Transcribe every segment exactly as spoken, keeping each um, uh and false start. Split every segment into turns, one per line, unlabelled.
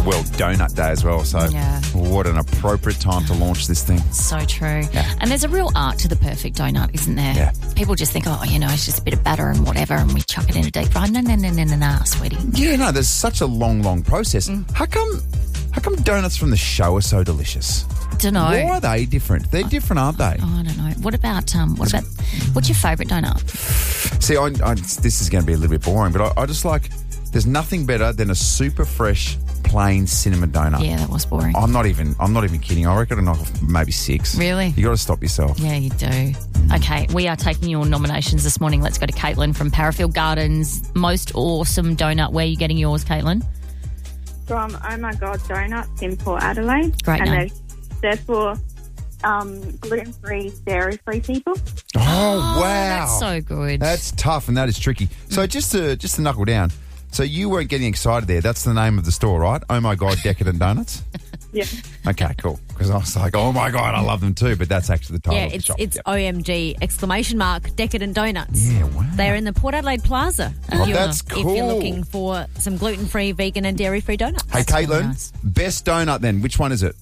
World Donut Day as well, so
Yeah.
what an appropriate time to launch this thing.
So true.
Yeah.
And there's a real art to the perfect donut, isn't there?
Yeah.
People just think, oh, you know, it's just a bit of batter and whatever, and we chuck it in a deep fry. No, no, no, no, no, no, sweetie.
Yeah, no, there's such a long, long process.
Mm.
How come how come donuts from the show are so delicious?
Don't know.
Why are they different? They're different, aren't they?
Oh, I don't know. What about, um, what about, what's your favourite donut?
See, I, I, this is going to be a little bit boring, but I, I just like, there's nothing better than a super fresh, plain cinnamon donut.
Yeah, that was boring.
I'm not even, I'm not even kidding. I reckon I'd knock off maybe six.
Really?
You got to stop yourself.
Yeah, you do. Okay, we are taking your nominations this morning. Let's go to Caitlin from Parafield Gardens. Most awesome donut. Where are you getting yours, Caitlin?
From Oh My God Donuts in Port Adelaide.
Great
and
name.
they're, they're for um, gluten-free, dairy-free people.
Oh, wow.
That's so good.
That's tough and that is tricky. So just to just to knuckle down, so you weren't getting excited there. That's the name of the store, right? Oh My God Decadent Donuts?
Yeah.
Okay, cool. Because I was like, oh my God, I love them too. But that's actually the title
Yeah,
of the
it's
shop.
it's
Yep.
O M G exclamation mark Decadent Donuts.
Yeah, wow.
They're in the Port Adelaide Plaza.
Oh,
If you're-
that's
If
cool.
you're looking for some gluten-free, vegan and dairy-free donuts.
Hey,
really
Caitlin,
nice.
best donut then. Which one is it?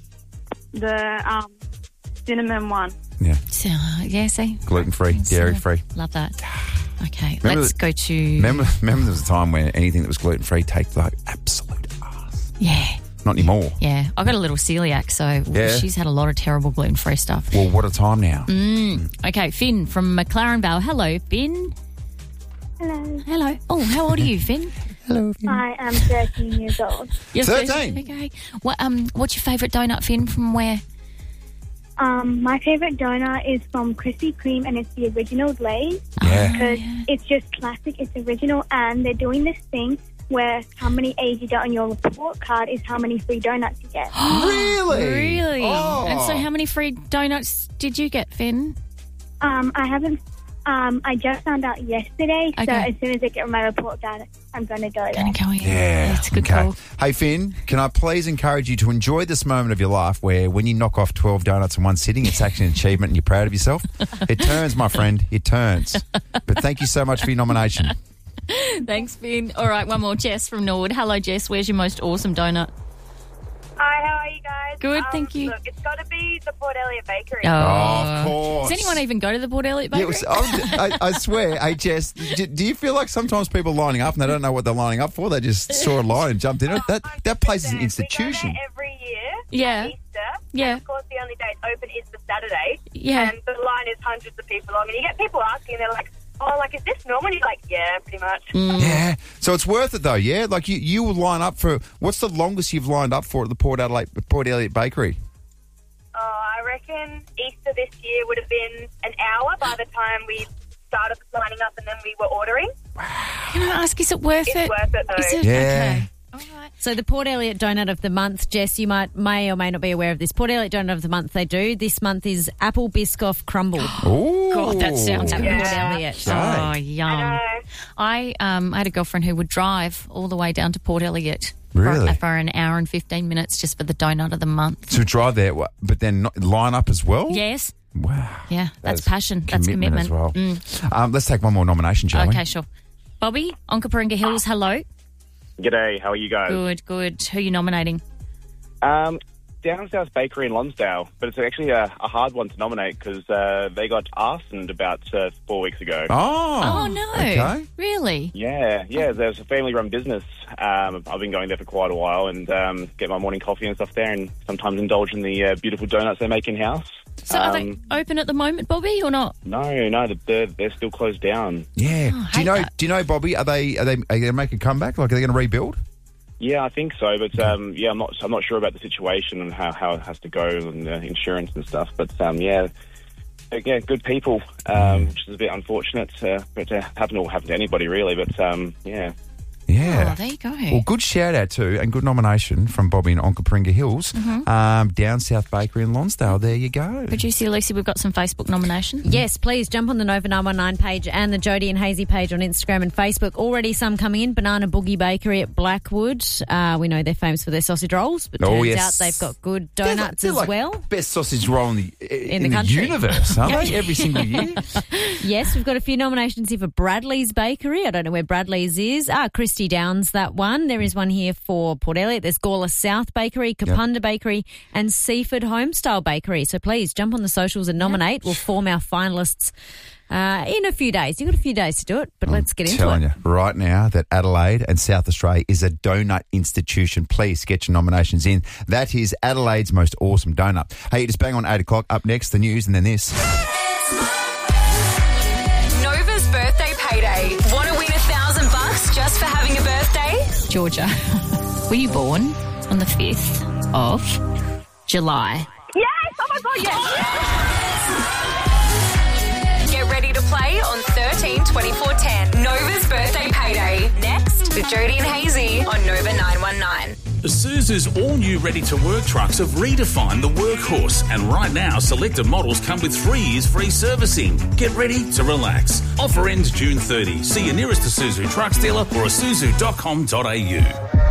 The um, cinnamon one.
Yeah,
So, uh, yeah, see?
gluten-free, dairy-free.
Love that. Okay,
Remember
let's
the-
go to...
Remember, remember there was a time when anything that was gluten-free tasted like absolute ass.
Yeah,
Not anymore.
yeah. I got a little celiac, so
Yeah.
she's had a lot of terrible gluten-free stuff.
Well, what a time now.
Mm. Okay, Finn from McLaren Vale. Hello, Finn.
Hello.
Hello. Oh, how old are you, Finn?
Hello.
I am thirteen years old.
You're
thirteen.
Okay. What, um, what's your favourite donut, Finn? From where?
Um, my favourite donut is from Krispy Kreme, and it's the original glaze
Yeah.
because it's just classic. It's original, and they're doing this thing where how many A's you get on your report card is how many free donuts you get.
Really?
Really?
Oh.
And so how many free donuts did you get, Finn?
Um, I haven't. Um, I just found out yesterday, so
Okay.
as soon as I get my report card, I'm going to go there.
Gonna go in.
Yeah.
It's a good
okay.
call.
Hey, Finn, can I please encourage you to enjoy this moment of your life where when you knock off twelve donuts in one sitting, it's actually an achievement and you're proud of yourself? It turns, my friend. It turns. But thank you so much for your nomination.
Thanks, Finn. All right, one more. Jess from Norwood. Hello, Jess. Where's your most awesome donut?
Hi, how are you guys?
Good,
Um,
thank you.
Look, it's got to be the Port Elliot Bakery.
Oh,
of course.
Does anyone even go to the Port Elliot
Yeah, it
Bakery?
was, I, I swear, hey, Jess, do, do you feel like sometimes people are lining up and they don't know what they're lining up for? They just saw a line and jumped in it. That that place is an institution.
We go there every year.
Yeah.
At Easter.
Yeah.
And of course, the only day it's open is the Saturday.
Yeah.
And the line is hundreds of people long. And you get people asking, they're like, oh, like, is this normal? And you're like, yeah, pretty much.
Yeah. So it's worth it, though, yeah? Like, you, you will line up for... What's the longest you've lined up for at the Port Adelaide, Port Elliot Bakery?
Oh, I reckon Easter this year would have been an hour by the time we started lining up and then we were ordering.
Can I ask, is it worth
It's
it?
worth it, though.
Is it?
Yeah.
Okay. All right.
So the Port Elliot Donut of the Month, Jess, you might may or may not be aware of this. Port Elliot Donut of the Month, they do. This month is Apple Biscoff Crumble.
Ooh.
God, that sounds
At
good.
Port Elliot.
Oh,
Okay.
yum.
I know.
I um I had a girlfriend who would drive all the way down to Port Elliot
Really?
for, for an hour and fifteen minutes just for the donut of the month.
To drive there, what, but then not, line up as well?
Yes.
Wow.
Yeah, that's
is
passion. That's commitment.
as well.
Mm.
Um, let's take one more nomination, shall we?
Okay, sure. Bobby, Onkaparinga Hills, hello.
G'day, how are you guys?
Good, good. Who are you nominating?
Um, Down South Bakery in Lonsdale, but it's actually a, a hard one to nominate because uh, they got arsoned about uh, four weeks ago.
Oh.
Oh, no.
Okay.
Really?
Yeah, yeah, there's a family-run business. Um, I've been going there for quite a while and um, get my morning coffee and stuff there and sometimes indulge in the uh, beautiful donuts they make in-house.
So are they
Um,
open at the moment, Bobby, or not?
No, no, they're, they're still closed down.
Yeah.
Oh, I
do you
hate
know?
that.
Do you know, Bobby? Are they? Are they? Are they going to make a comeback? Like, are they going to rebuild?
Yeah, I think so, but um, yeah, I'm not. I'm not sure about the situation and how, how it has to go and uh, insurance and stuff. But um, yeah, uh, yeah, good people, um, which is a bit unfortunate, uh, but uh, haven't all happened to anybody really. But um, yeah,
Yeah.
Oh, there you go.
Well, good shout out too, and good nomination from Bobby and Onkaparinga Hills,
Mm-hmm.
um, Down South Bakery in Lonsdale. There you go.
Producer Lucy, we've got some Facebook nominations.
Yes, please jump on the Nova nine one nine page and the Jodie and Hazy page on Instagram and Facebook. Already some coming in. Banana Boogie Bakery at Blackwood. Uh, we know they're famous for their sausage rolls, but
Oh,
turns
yes.
out they've got good
They're like-
donuts
they're
as
like
well.
Best sausage roll in the in,
the country.
universe, aren't they? Every single year.
Yes, we've got a few nominations here for Bradley's Bakery. I don't know where Bradley's is. Ah, Chris Rusty Downs, that one. There is one here for Port Elliot. There's Gawler South Bakery, Kapunda yep. Bakery and Seaford Homestyle Bakery. So please jump on the socials and nominate. Yep. We'll form our finalists uh, in a few days. You've got a few days to do it, but I'm let's get into it.
I'm telling you right now that Adelaide and South Australia is a donut institution. Please get your nominations in. That is Adelaide's most awesome donut. Hey, just bang on eight o'clock. Up next, the news and then this.
Nova's birthday payday. Want to win a thousand bucks just for having a birthday?
Georgia, were you born on the fifth of July?
Yes! Oh my God, yes!
Get ready to play on thirteen twenty-four ten. Nova's birthday payday. Next with Jody and Hazy on Nova nine one nine.
Isuzu's all-new ready-to-work trucks have redefined the workhorse, and right now selected models come with three years free servicing. Get ready to relax. Offer ends June thirtieth. See your nearest Isuzu trucks dealer or isuzu dot com dot a u.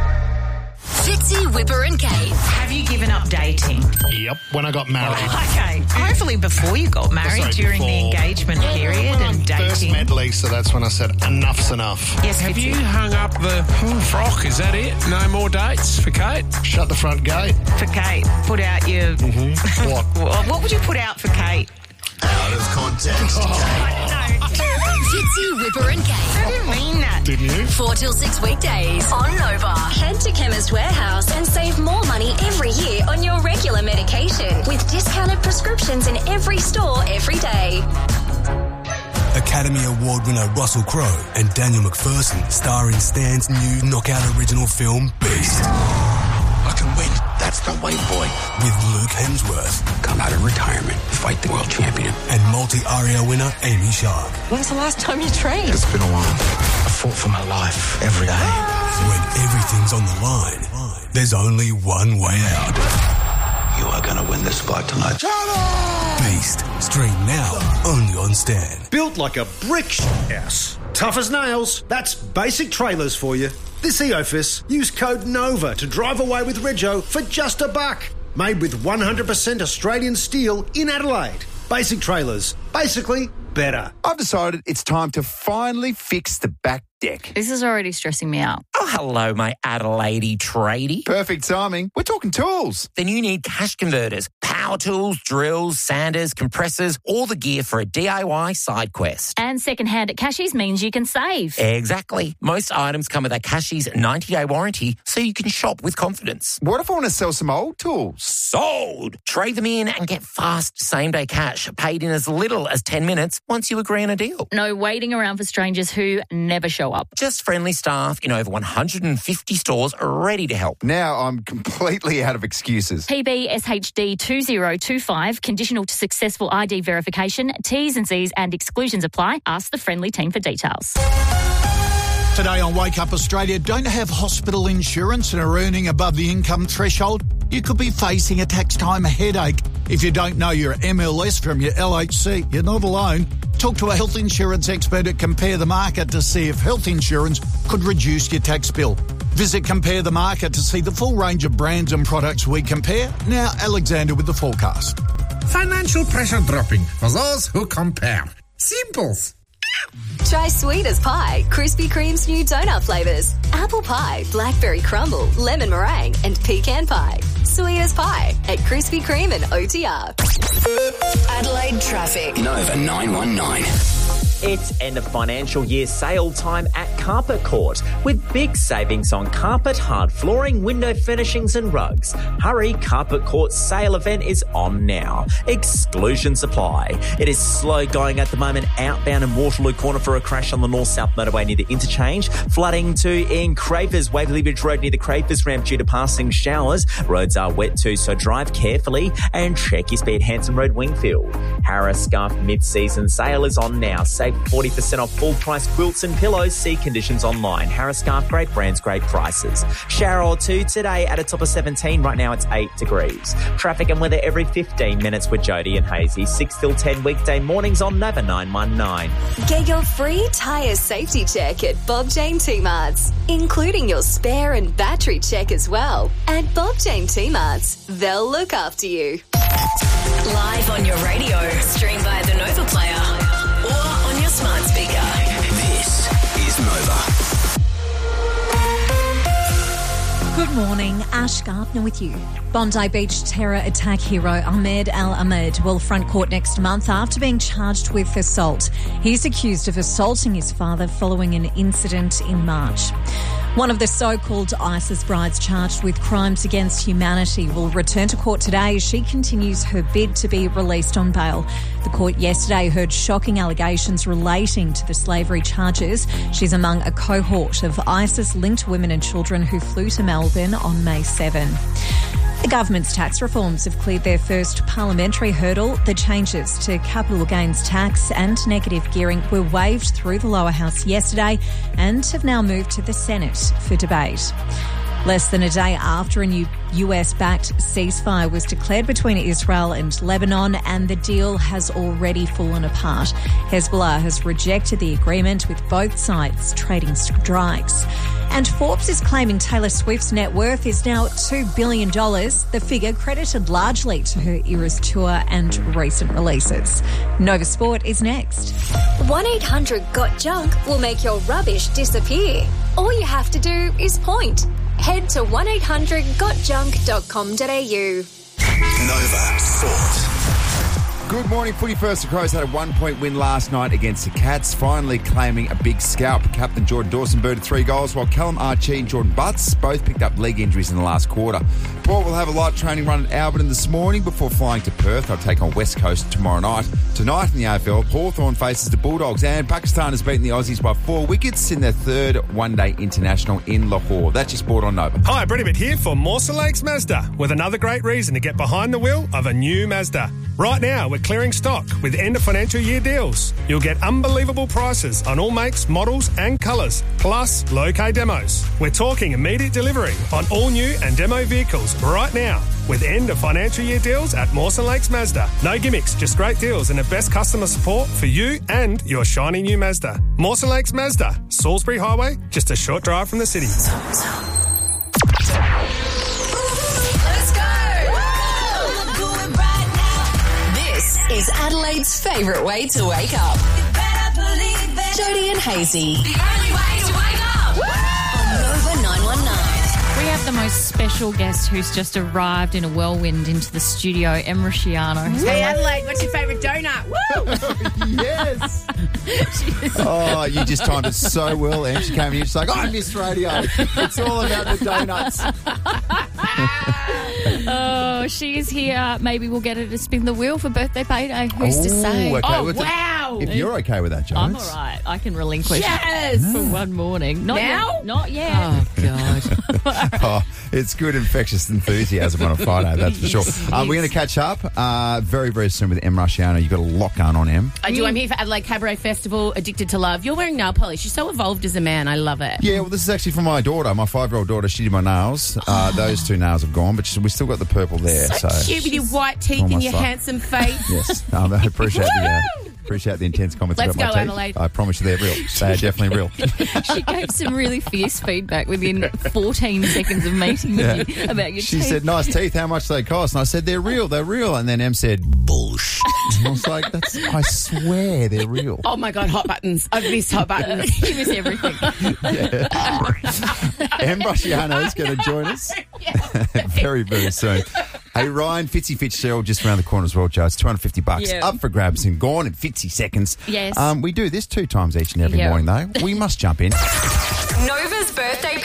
Fitzy, Whipper and Kate.
Have you given up dating?
Yep, when I got married.
Oh, okay. Hopefully before you got married,
Sorry,
during
before.
the engagement
Well,
period
when
and
I
dating.
first met Lisa, that's when I said, enough's enough.
Yes,
Have
Fitzy.
you hung up the hmm, frock? Is that it? No more dates for Kate?
Shut the front gate.
For Kate, put out your...
Mm-hmm. What?
What what would you put out for Kate?
Out of context.
Fitzy, Whipper and Kate.
I didn't mean that.
Didn't you?
Four till six weekdays on Nova. Head to Chemist Warehouse and save more money every year on your regular medication with discounted prescriptions in every store every day.
Academy Award winner Russell Crowe and Daniel McPherson star in Stan's new knockout original film Beast.
I can win. That's the way, boy.
With Luke Hemsworth.
Come out of retirement, fight the world champion.
And multi-Aria winner Amy Shark.
When's the last time you trained?
It's been a while. I fought for my life every day.
When everything's on the line, there's only one way out.
You are going to win this fight tonight.
Beast. Stream now, only on Stan.
Built like a brick house. Tough as nails. That's Basic Trailers for you. This Eofus, use code NOVA to drive away with Rego for just a buck. Made with one hundred percent Australian steel in Adelaide. Basic Trailers. Basically better.
I've decided it's time to finally fix the back deck.
This is already stressing me out.
Oh, hello, my Adelaide tradie.
Perfect timing. We're talking tools.
Then you need cash converters, power tools, drills, sanders, compressors, all the gear for a D I Y side quest.
And second-hand at Cashies means you can save.
Exactly. Most items come with a Cashies ninety-day warranty, so you can shop with confidence.
What if I want to sell some old tools?
Sold! Trade them in and get fast same-day cash, paid in as little as ten minutes once you agree on a deal.
No waiting around for strangers who never show up.
Just friendly staff in over one hundred fifty stores ready to help.
Now I'm completely out of excuses.
P B S H D two zero two five, conditional to successful I D verification. T's and C's and exclusions apply. Ask the friendly team for details.
Today on Wake Up Australia, don't have hospital insurance and are earning above the income threshold? You could be facing a tax time headache. If you don't know your M L S from your L H C, you're not alone. Talk to a health insurance expert at Compare the Market to see if health insurance could reduce your tax bill. Visit Compare the Market to see the full range of brands and products we compare. Now, Alexander with the forecast.
Financial pressure dropping for those who compare. Simples.
Try sweet as pie, Krispy Kreme's new donut flavours. Apple pie, blackberry crumble, lemon meringue and pecan pie. Sweet as pie at Krispy Kreme and O T R.
Adelaide traffic.
Nova nine one nine.
It's end of financial year sale time at Carpet Court with big savings on carpet, hard flooring, window furnishings and rugs. Hurry, Carpet Court's sale event is on now. Exclusion supply. It is slow going at the moment outbound in Waterloo Corner for a crash on the north-south motorway near the interchange. Flooding too in Crafers, Waverley Ridge Road near the Crafers ramp due to passing showers. Roads are wet too, so drive carefully and check your speed. Hanson Road, Wingfield. Harris Scarf mid-season sale is on now. Save forty percent off full price quilts and pillows. See conditions online. Harris Scarf, great brands, great prices. Shower or two today at a top of seventeen. Right now it's eight degrees. Traffic and weather every fifteen minutes with Jody and Hazy. six till ten weekday mornings on Nova nine one nine.
Get your free tyre safety check at Bob Jane T-Marts, including your spare and battery check as well. At Bob Jane T-Marts, they'll look after you.
Live on your radio, stream via the Nova Player or on your smart speaker.
This is Nova.
Good morning, Ash Gardner with you. Bondi Beach terror attack hero Ahmed Al Ahmed will front court next month after being charged with assault. He's accused of assaulting his father following an incident in March. One of the so-called ISIS brides charged with crimes against humanity will return to court today as she continues her bid to be released on bail. The court yesterday heard shocking allegations relating to the slavery charges. She's among a cohort of ISIS-linked women and children who flew to Melbourne on May seventh. The government's tax reforms have cleared their first parliamentary hurdle. The changes to capital gains tax and negative gearing were waived through the lower house yesterday and have now moved to the Senate for debate. Less than a day after a new U S-backed ceasefire was declared between Israel and Lebanon, and the deal has already fallen apart. Hezbollah has rejected the agreement, with both sides trading strikes. And Forbes is claiming Taylor Swift's net worth is now two billion dollars, the figure credited largely to her Eras tour and recent releases. Nova Sport is next.
one eight hundred got junk will make your rubbish disappear. All you have to do is point. Head to one eight hundred got junk dot com dot a u.
Nova Sport.
Good morning, footy first. The Crows had a one-point win last night against the Cats, finally claiming a big scalp. Captain Jordan Dawson booted three goals, while Callum Archie and Jordan Butts both picked up leg injuries in the last quarter. Port will have a light training run at Alberton this morning before flying to Perth. They'll take on West Coast tomorrow night. Tonight in the A F L, Hawthorn faces the Bulldogs, and Pakistan has beaten the Aussies by four wickets in their third one-day international in Lahore. That's your sport on Nova.
Hi, Brett Ibbott here for Mawson Lakes Mazda, with another great reason to get behind the wheel of a new Mazda. Right now, we're clearing stock with end of financial year deals. You'll get unbelievable prices on all makes, models and colours, plus low K demos. We're talking immediate delivery on all new and demo vehicles right now with end of financial year deals at Mawson Lakes Mazda. No gimmicks, just great deals and the best customer support for you and your shiny new Mazda. Mawson Lakes Mazda, Salisbury Highway, just a short drive from the city.
Is Adelaide's favourite way to wake up. Jody and Hazy. The only way to wake up. On Nova nine one nine.
We have the most special guest who's just arrived in a whirlwind into the studio, Em Rusciano.
Hey Adelaide, what's your favourite donut? Woo!
Yes. Oh, you just timed it so well, Em. She came in, she's like, I miss radio. It's all about the donuts.
Oh, she is here. Maybe we'll get her to spin the wheel for birthday payday. Who's to
Ooh,
say?
okay.
Oh,
Well, it's a-
wow.
If you're okay with that, Jones.
I'm all right. I can relinquish
Yes.
for one morning. Not
Now?
Yet. Not yet.
Oh, God.
Oh, it's good infectious enthusiasm on a Friday, that's for sure.
Yes,
Um, we're
yes.
going to catch up uh, very, very soon with Em Rusciano. You've got a lot going on, Em.
I do. I'm here for Adelaide Cabaret Festival, Addicted to Love. You're wearing nail polish. You're so evolved as a man. I love it.
Yeah, well, this is actually from my daughter, my five-year-old daughter. She did my nails. Uh, those two nails have gone, but she- we still got the purple there. So,
So cute with your white teeth
on my
and your
side.
handsome face.
Yes, um, I appreciate the uh, appreciate the intense comments
Let's
about
go,
my teeth.
Adelaide.
I promise you they're real. They are definitely real.
She gave some really fierce feedback within fourteen seconds of meeting with
Yeah.
you about your
She
teeth.
said, nice teeth, how much do they cost? And I said, they're real, they're real. And then Em said, bullshit. And I was like, That's, I swear they're real.
Oh my God, hot buttons. I've missed hot buttons.
He was everything.
Em Rusciano is going to join us very, very soon. Hey, Ryan, Fitzy Fitzgerald just around the corner as well, Joe. It's two hundred fifty bucks
Yeah.
up for grabs and gone in fifty seconds.
Yes.
Um, we do this two times each and every
Yeah.
morning, though. We must jump in.
Nova's birthday